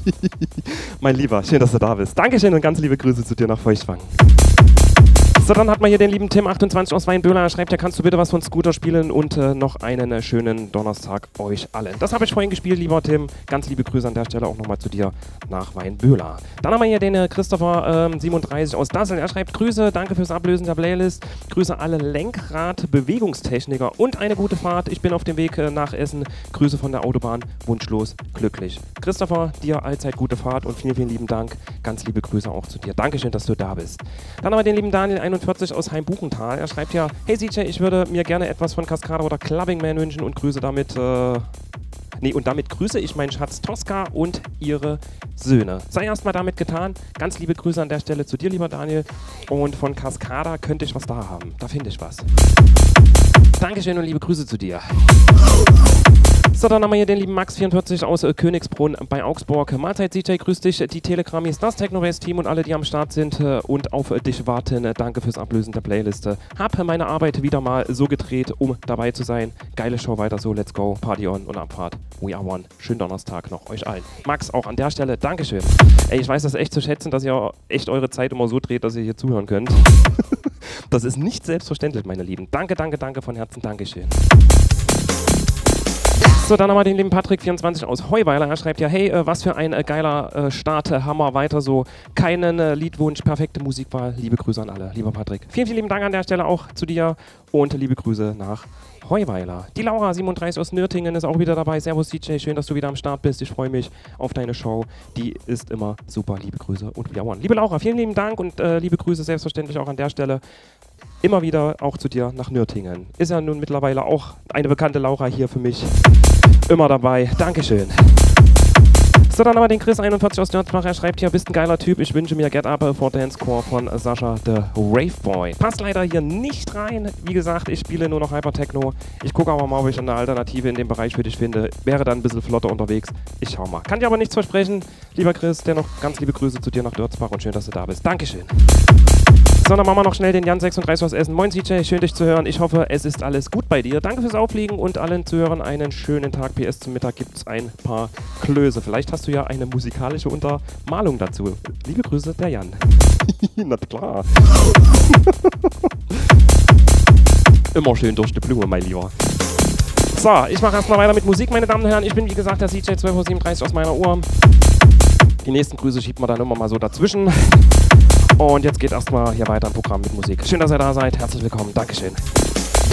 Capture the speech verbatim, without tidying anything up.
Mein Lieber, schön, dass du da bist. Dankeschön und ganz liebe Grüße zu dir nach Feuchtwangen. So, dann hat man hier den lieben Tim achtundzwanzig aus Weinböhler. Er schreibt, ja, kannst du bitte was von Scooter spielen und äh, noch einen äh, schönen Donnerstag euch allen. Das habe ich vorhin gespielt, lieber Tim. Ganz liebe Grüße an der Stelle auch nochmal zu dir nach Weinböhler. Dann haben wir hier den äh, Christopher ähm, siebenunddreißig aus Dassel. Er schreibt, Grüße, danke fürs Ablösen der Playlist. Grüße alle Lenkrad-Bewegungstechniker und eine gute Fahrt. Ich bin auf dem Weg äh, nach Essen. Grüße von der Autobahn. Wunschlos glücklich. Christopher, dir allzeit gute Fahrt und vielen, vielen lieben Dank. Ganz liebe Grüße auch zu dir. Dankeschön, dass du da bist. Dann haben wir den lieben Daniel einundvierzig aus Heimbuchental. Er schreibt ja, hey C J, ich würde mir gerne etwas von Cascada oder Clubbing Man wünschen und grüße damit, äh, nee, und damit grüße ich meinen Schatz Tosca und ihre Söhne. Sei erstmal damit getan. Ganz liebe Grüße an der Stelle zu dir, lieber Daniel. Und von Cascada könnte ich was da haben. Da finde ich was. Dankeschön und liebe Grüße zu dir. So, dann haben wir hier den lieben Max vierundvierzig aus äh, Königsbrunn bei Augsburg. Mahlzeit C J, grüß dich, die Telegramis, das Techno-Bass-Team und alle, die am Start sind äh, und auf äh, dich warten. Äh, danke fürs Ablösen der Playliste. Hab äh, meine Arbeit wieder mal so gedreht, um dabei zu sein. Geile Show, weiter so, let's go, Party on und Abfahrt. We are one. Schönen Donnerstag noch euch allen. Max, auch an der Stelle, Dankeschön. Ey, ich weiß das echt zu schätzen, dass ihr echt eure Zeit immer so dreht, dass ihr hier zuhören könnt. Das ist nicht selbstverständlich, meine Lieben. Danke, danke, danke von Herzen, Dankeschön. So, dann haben wir den lieben Patrick vierundzwanzig aus Heuweiler. Er schreibt ja, hey, äh, was für ein äh, geiler äh, Start, äh, Hammer, weiter so. Keinen äh, Liedwunsch, perfekte Musikwahl. Liebe Grüße an alle, lieber Patrick. Vielen, vielen lieben Dank an der Stelle auch zu dir und äh, liebe Grüße nach Heuweiler. Die Laura siebenunddreißig aus Nürtingen ist auch wieder dabei. Servus D J, schön, dass du wieder am Start bist. Ich freue mich auf deine Show. Die ist immer super. Liebe Grüße und wir one. Liebe Laura, vielen lieben Dank und äh, liebe Grüße selbstverständlich auch an der Stelle. Immer wieder auch zu dir nach Nürtingen. Ist ja nun mittlerweile auch eine bekannte Laura hier für mich. Immer dabei. Dankeschön. So, dann haben wir den Chris einundvierzig aus Nürnberg. Er schreibt hier, bist ein geiler Typ. Ich wünsche mir Get Up for Dance Core von Sascha, the Rave Boy. Passt leider hier nicht rein. Wie gesagt, ich spiele nur noch Hypertechno. Ich gucke aber mal, ob ich eine Alternative in dem Bereich für dich finde. Wäre dann ein bisschen flotter unterwegs. Ich schau mal. Kann dir aber nichts versprechen. Lieber Chris, dennoch ganz liebe Grüße zu dir nach Dörzbach und schön, dass du da bist. Dankeschön. So, dann machen wir noch schnell den Jan sechsunddreißig aus Essen. Moin C J, schön dich zu hören. Ich hoffe, es ist alles gut bei dir. Danke fürs Auflegen und allen Zuhörern einen schönen Tag. P S zum Mittag gibt es ein paar Klöße. Vielleicht hast du ja eine musikalische Untermalung dazu. Liebe Grüße, der Jan. Na klar. Immer schön durch die Blume, mein Lieber. So, ich mache erstmal weiter mit Musik, meine Damen und Herren. Ich bin, wie gesagt, der C J zwölf Uhr siebenunddreißig aus meiner Uhr. Die nächsten Grüße schiebt man dann immer mal so dazwischen. Und jetzt geht erstmal hier weiter im Programm mit Musik. Schön, dass ihr da seid. Herzlich willkommen. Dankeschön.